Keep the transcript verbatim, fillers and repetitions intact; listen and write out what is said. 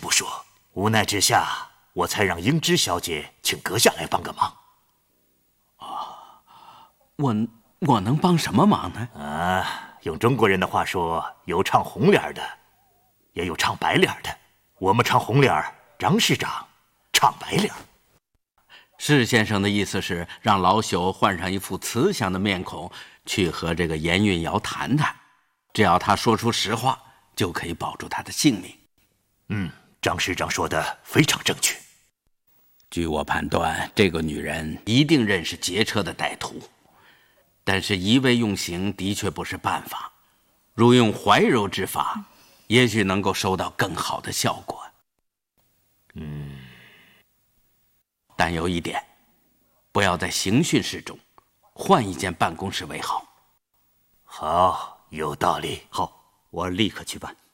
不说，无奈之下，我才让英芝小姐请阁下来帮个忙。 啊，我我能帮什么忙呢？ 啊，用中国人的话说，有唱红脸的，也有唱白脸的。我们唱红脸，张市长唱白脸。 施先生的意思是让老朽换上一副慈祥的面孔，去和这个严运瑶谈谈，只要他说出实话，就可以保住他的性命。 嗯，张市长说的非常正确。 据我判断，这个女人一定认识劫车的歹徒，但是一味用刑的确不是办法，如用怀柔之法，也许能够收到更好的效果。 嗯， 但有一点，不要在刑讯室中，换一间办公室为好。 好，有道理。 好，我立刻去办。